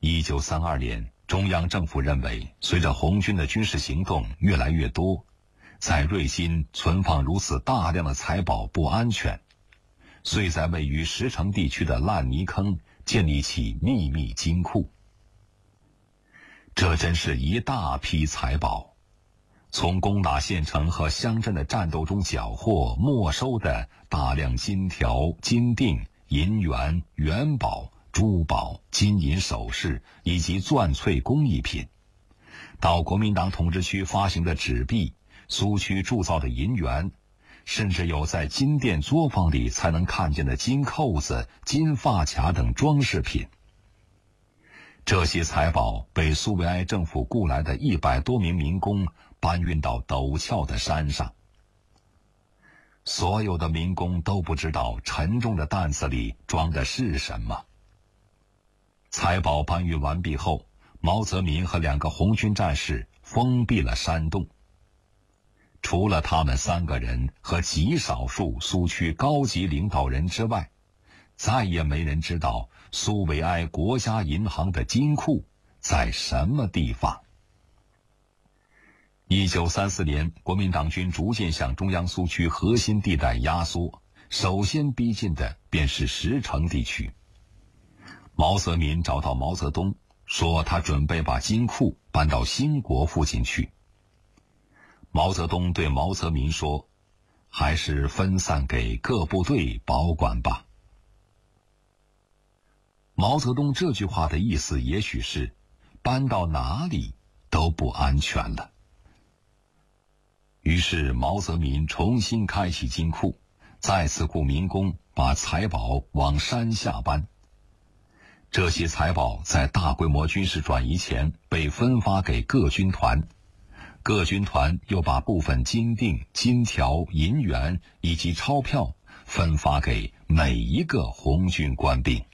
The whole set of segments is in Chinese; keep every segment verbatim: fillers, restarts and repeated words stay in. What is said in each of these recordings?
一九三二年，中央政府认为，随着红军的军事行动越来越多，在瑞金存放如此大量的财宝不安全，遂在位于石城地区的烂泥坑建立起秘密金库。这真是一大批财宝，从攻打县城和乡镇的战斗中缴获没收的大量金条、金锭、银元、元宝、珠宝、金银首饰以及钻翠工艺品，到国民党统治区发行的纸币、苏区铸造的银元，甚至有在金店作坊里才能看见的金扣子、金发卡等装饰品。这些财宝被苏维埃政府雇来的一百多名民工搬运到陡峭的山上。所有的民工都不知道沉重的担子里装的是什么。财宝搬运完毕后，毛泽民和两个红军战士封闭了山洞。除了他们三个人和极少数苏区高级领导人之外，再也没人知道苏维埃国家银行的金库在什么地方。一九三四年，国民党军逐渐向中央苏区核心地带压缩，首先逼近的便是石城地区。毛泽民找到毛泽东，说他准备把金库搬到兴国附近去。毛泽东对毛泽民说，还是分散给各部队保管吧。毛泽东这句话的意思也许是，搬到哪里都不安全了。于是毛泽民重新开启金库，再次雇民工把财宝往山下搬。这些财宝在大规模军事转移前被分发给各军团，各军团又把部分金锭、金条、银元以及钞票分发给每一个红军官兵。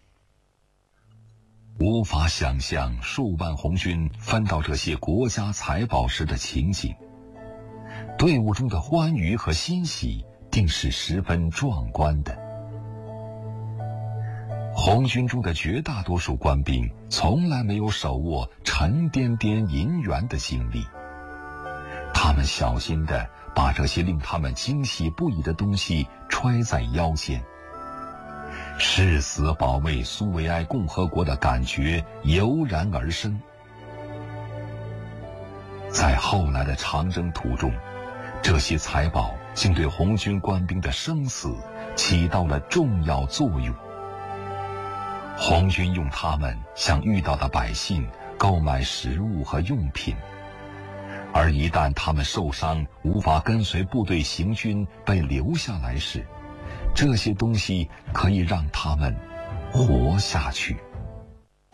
无法想象数万红军分到这些国家财宝时的情景，队伍中的欢愉和欣喜定是十分壮观的。红军中的绝大多数官兵从来没有手握沉甸甸银元的经历，他们小心地把这些令他们惊喜不已的东西揣在腰间，誓死保卫苏维埃共和国的感觉油然而生。在后来的长征途中，这些财宝竟对红军官兵的生死起到了重要作用。红军用它们向遇到的百姓购买食物和用品，而一旦他们受伤无法跟随部队行军被留下来时，这些东西可以让他们活下去。